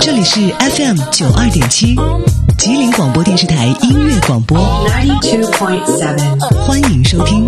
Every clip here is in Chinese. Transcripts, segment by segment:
这里是 FM92.7吉林广播电视台音乐广播 92.7， 欢迎收听。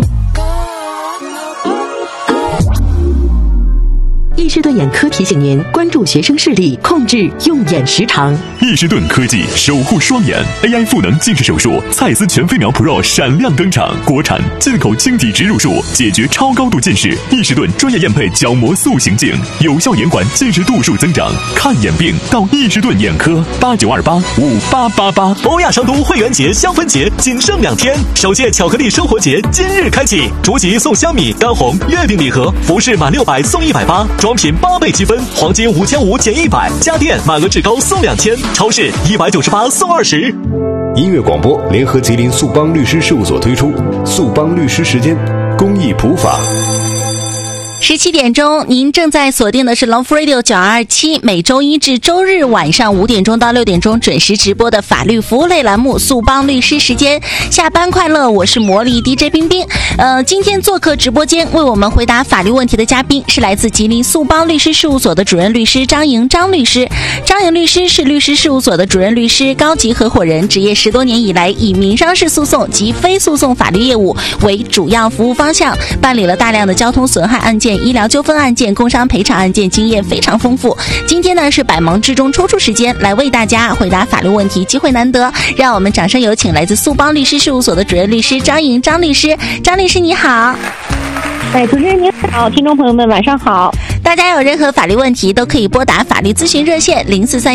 易士顿眼科提醒您关注学生视力，控制用眼时长。 易士顿科技守护双眼 AI 赋能近视手术，蔡司全飞秒 Pro 闪亮登场，国产进口晶体植入术，解决超高度近视。易士顿专业验配角膜塑形镜，有效延缓近视度数增长。看眼病到易士顿眼科，89285888。 欧亚成都会员节香氛节仅剩2天，首届巧克力生活节今日开启，逐级送香米、干红、月饼礼盒，服饰满600送180，装品8倍积分，黄金5500减100，家电满额至高送2000，超市198送20。 音乐广播联合吉林速邦律师事务所推出速邦律师时间公益普法。 17点钟，您正在锁定的是 Love Radio 927，每周一至周日晚上5点钟到6点钟准时直播的法律服务类栏目速邦律师时间。下班快乐，我是魔力 DJ 冰冰。今天做客直播间为我们回答法律问题的嘉宾是来自吉林速邦律师事务所的主任律师张莹张律师。张莹律师是律师事务所的主任律师、高级合伙人，执业10多年以来，以民商事诉讼及非诉讼法律业务为主要服务方向，办理了大量的交通损害案件、医疗纠纷案件、工伤赔偿案件，经验非常丰富。今天呢是百忙之中抽出时间来为大家回答法律问题，机会难得，让我们掌声有请来自速邦律师事务所的主任律师张莹张律师。张律师你好。 主持人您好，听众朋友们晚上好。 大家有任何法律问题都可以拨打法律咨询热线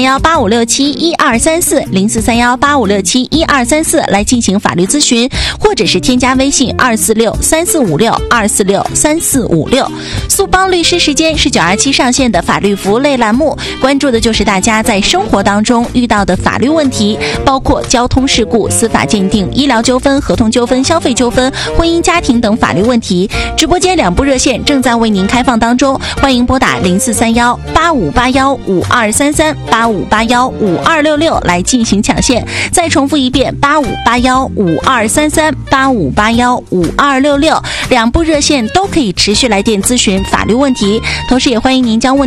043185671234043185671234来进行法律咨询，或者是添加微信2463456，2463456。速邦律师时间是927上线的法律服务类栏目，关注的就是大家在生活当中遇到的法律问题，包括交通事故、司法鉴定、医疗纠纷、合同纠纷、消费纠纷、婚姻家庭等法律问题。直播间2部热线正在为您开放当中，欢迎拨打04318581523385815266来进行抢线。再重复一遍8581523385815266，2部热线都可以持续来电咨询法律问题，同时也欢迎您将问